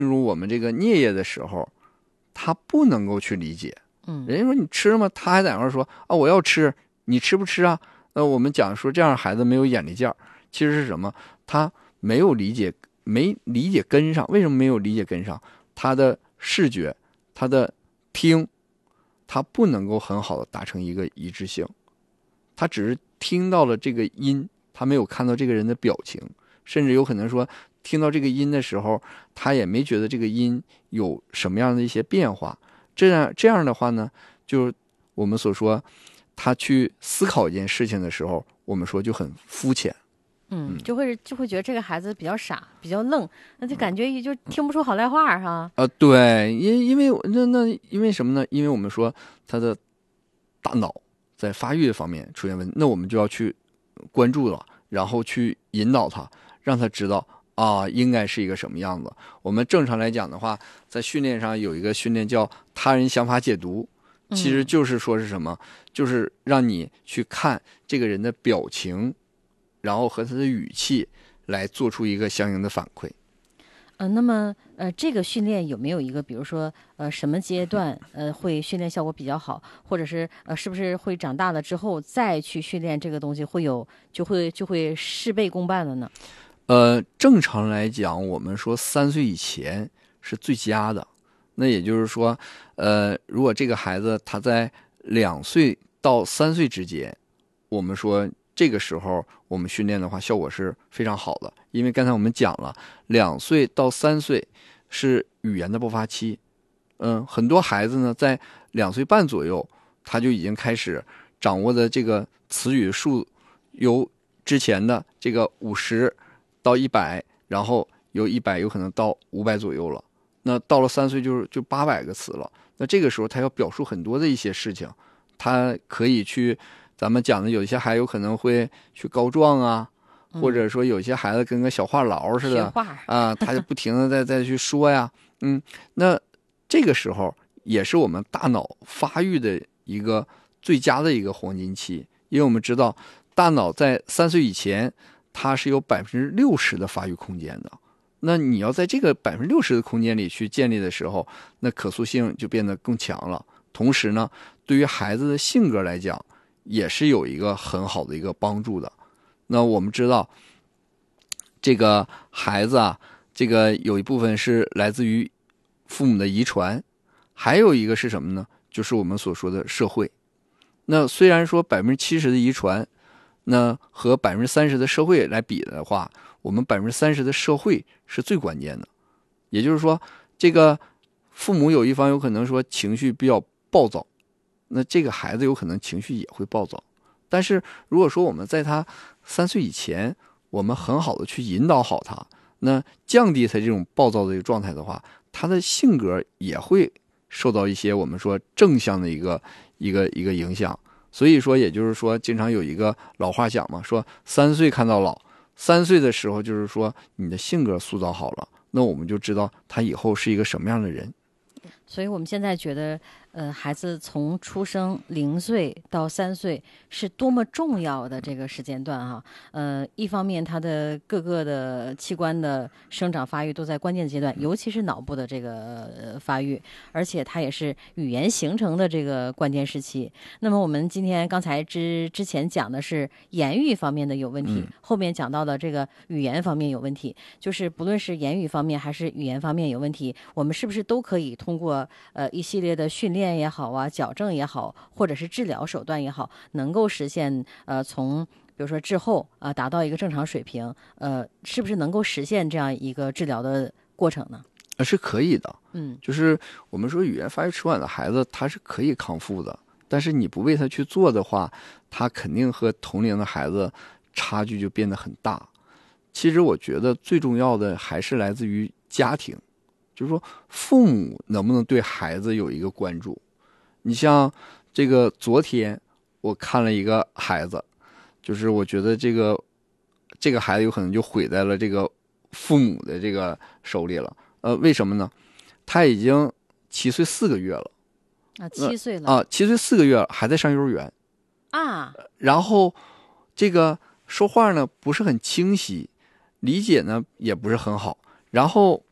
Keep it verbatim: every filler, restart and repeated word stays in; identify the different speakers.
Speaker 1: 入我们这个颞叶的时候，他不能够去理解。
Speaker 2: 嗯，
Speaker 1: 人家说你吃吗？他还在那儿说啊，我要吃，你吃不吃啊？那我们讲说这样孩子没有眼力见儿，其实是什么？他没有理解，没理解跟上。为什么没有理解跟上？他的视觉，他的听，他不能够很好的达成一个一致性。他只是听到了这个音，他没有看到这个人的表情，甚至有可能说听到这个音的时候，他也没觉得这个音有什么样的一些变化。这样这样的话呢，就是我们所说，他去思考一件事情的时候，我们说就很肤浅。
Speaker 2: 嗯，就会就会觉得这个孩子比较傻，比较愣，那就感觉也就听不出好赖话哈。啊、
Speaker 1: 呃，对，因因为那那因为什么呢？因为我们说他的大脑在发育方面出现问题，那我们就要去关注了，然后去引导他，让他知道啊，应该是一个什么样子。我们正常来讲的话，在训练上有一个训练叫他人想法解读，其实就是说是什么？嗯、就是让你去看这个人的表情，然后和他的语气来做出一个相应的反馈。
Speaker 2: 呃，那么呃，这个训练有没有一个，比如说呃，什么阶段呃会训练效果比较好，或者是呃，是不是会长大了之后再去训练这个东西，会有就会就会事倍功半了呢？
Speaker 1: 呃，正常来讲，我们说三岁以前是最佳的。那也就是说，呃，如果这个孩子他在两岁到三岁之间，我们说这个时候我们训练的话，效果是非常好的。因为刚才我们讲了，两岁到三岁是语言的爆发期。嗯，很多孩子呢，在两岁半左右，他就已经开始掌握的这个词语数由之前的这个五十到一百，然后由一百有可能到五百左右了。那到了三岁就是就八百个词了。那这个时候他要表述很多的一些事情，他可以去，咱们讲的有一些还有可能会去告状啊，
Speaker 2: 嗯、
Speaker 1: 或者说有些孩子跟个小话痨似的啊，他就不停的再再去说呀，嗯，那这个时候也是我们大脑发育的一个最佳的一个黄金期，因为我们知道大脑在三岁以前，它是有百分之六十的发育空间的。那你要在这个百分之六十的空间里去建立的时候，那可塑性就变得更强了。同时呢，对于孩子的性格来讲，也是有一个很好的一个帮助的。那我们知道，这个孩子啊，这个有一部分是来自于父母的遗传，还有一个是什么呢？就是我们所说的社会。那虽然说百分之七十的遗传，那和百分之三十的社会来比的话，我们百分之三十的社会是最关键的。也就是说，这个父母有一方有可能说情绪比较暴躁，那这个孩子有可能情绪也会暴躁。但是如果说我们在他三岁以前，我们很好的去引导好他，那降低他这种暴躁的一个状态的话，他的性格也会受到一些我们说正向的一个一个一个影响。所以说，也就是说，经常有一个老话讲嘛，说三岁看到老，三岁的时候就是说你的性格塑造好了，那我们就知道他以后是一个什么样的人。
Speaker 2: 所以我们现在觉得，呃，孩子从出生零岁到三岁是多么重要的这个时间段哈。呃，一方面他的各个的器官的生长发育都在关键阶段，尤其是脑部的这个、呃、发育，而且它也是语言形成的这个关键时期。那么我们今天刚才之之前讲的是言语方面的有问题，
Speaker 1: 嗯、
Speaker 2: 后面讲到的这个语言方面有问题，就是不论是言语方面还是语言方面有问题，我们是不是都可以通过呃一系列的训练也好啊，矫正也好，或者是治疗手段也好，能够实现呃从比如说滞后啊、呃、达到一个正常水平，呃，是不是能够实现这样一个治疗的过程呢？
Speaker 1: 呃，是可以的。
Speaker 2: 嗯，
Speaker 1: 就是我们说语言发育迟缓的孩子，他是可以康复的，但是你不为他去做的话，他肯定和同龄的孩子差距就变得很大。其实我觉得最重要的还是来自于家庭，就是说父母能不能对孩子有一个关注。你像这个昨天我看了一个孩子，就是我觉得这个这个孩子有可能就毁在了这个父母的这个手里了。呃，为什么呢？他已经七岁四个月了
Speaker 2: 啊，七岁了
Speaker 1: 啊，七岁四个月了，还在上幼儿园
Speaker 2: 啊，
Speaker 1: 然后这个说话呢不是很清晰，理解呢也不是很好，然后